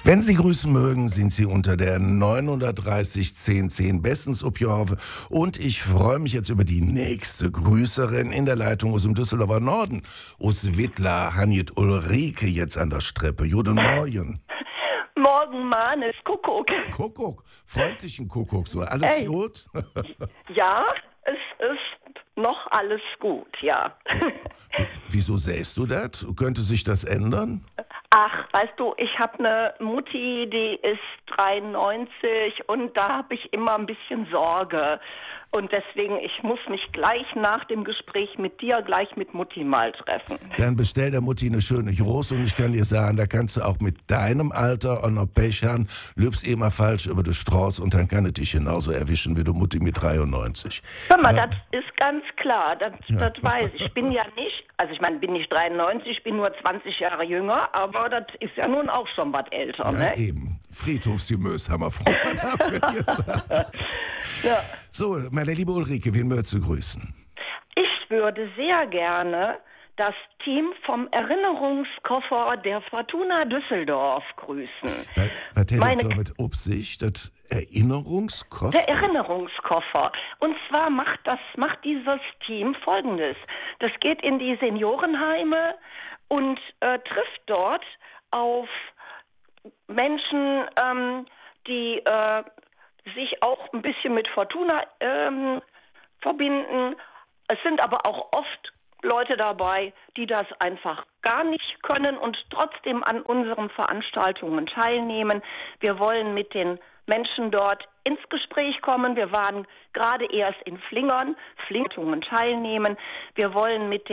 Wenn Sie grüßen mögen, sind Sie unter der 930 1010 bestens ob ihr hoffe. Und ich freue mich jetzt über die nächste Grüßerin in der Leitung aus dem Düsseldorfer Norden. Aus Wittlar, Hanjet Ulrike jetzt an der Streppe. Guten Morgen. Morgen, Manes, Kuckuck. Kuckuck, freundlichen Kuckuck, so alles Ey. gut? Ja, es ist noch alles gut, ja. Wieso sägst du das? Könnte sich das ändern? Ach, weißt du, ich habe eine Mutti, die ist 93 und da habe ich immer ein bisschen Sorge. Und deswegen, ich muss mich gleich nach dem Gespräch mit dir gleich mit Mutti mal treffen. Dann bestell der Mutti eine schöne Groß und ich kann dir sagen, da kannst du auch mit deinem Alter auch noch Pech haben, lübst immer falsch über die Straße und dann kann es dich genauso erwischen wie du Mutti mit 93. Hör mal, das ist ganz klar, das weiß ich. Ich bin ja nicht, also ich meine, bin nicht 93, ich bin nur 20 Jahre jünger, aber das ist ja nun auch schon was älter, Ja, ne? eben. Friedhofsgemüse haben wir vorher gesagt. Ja. So, meine liebe Ulrike, wen möchtest du grüßen? Ich würde sehr gerne das Team vom Erinnerungskoffer der Fortuna Düsseldorf grüßen. Was hätte ich so mit Obsicht? Das Erinnerungskoffer? Der Erinnerungskoffer. Und zwar macht dieses Team Folgendes. Das geht in die Seniorenheime und trifft dort auf Menschen, die sich auch ein bisschen mit Fortuna verbinden. Es sind aber auch oft Leute dabei, die das einfach gar nicht können und trotzdem an unseren Veranstaltungen teilnehmen. Wir wollen mit den Menschen dort ins Gespräch kommen. Wir waren gerade erst in Flingern teilnehmen. Wir wollen mit den